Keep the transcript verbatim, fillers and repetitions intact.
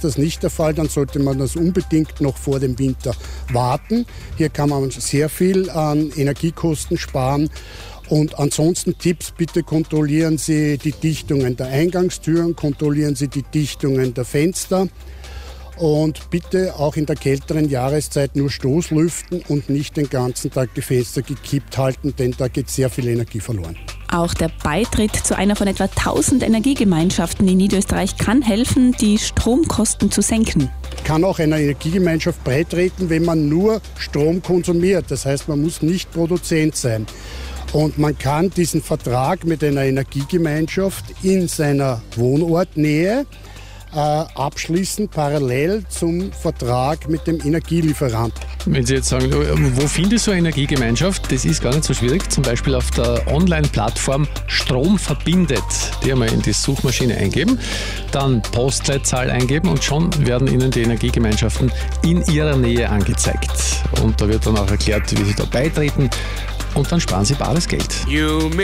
Ist das nicht der Fall, dann sollte man das unbedingt noch vor dem Winter warten. Hier kann man sehr viel an Energiekosten sparen. Und ansonsten Tipps, bitte kontrollieren Sie die Dichtungen der Eingangstüren, kontrollieren Sie die Dichtungen der Fenster. Und bitte auch in der kälteren Jahreszeit nur Stoßlüften und nicht den ganzen Tag die Fenster gekippt halten, denn da geht sehr viel Energie verloren. Auch der Beitritt zu einer von etwa tausend Energiegemeinschaften in Niederösterreich kann helfen, die Stromkosten zu senken. Kann auch einer Energiegemeinschaft beitreten, wenn man nur Strom konsumiert. Das heißt, man muss nicht Produzent sein. Und man kann diesen Vertrag mit einer Energiegemeinschaft in seiner Wohnortnähe äh, abschließen, parallel zum Vertrag mit dem Energielieferant. Wenn Sie jetzt sagen, wo finde ich so eine Energiegemeinschaft, das ist gar nicht so schwierig. Zum Beispiel auf der Online-Plattform Strom verbindet. Die einmal in die Suchmaschine eingeben, dann Postleitzahl eingeben und schon werden Ihnen die Energiegemeinschaften in Ihrer Nähe angezeigt. Und da wird dann auch erklärt, wie Sie da beitreten und dann sparen Sie bares Geld.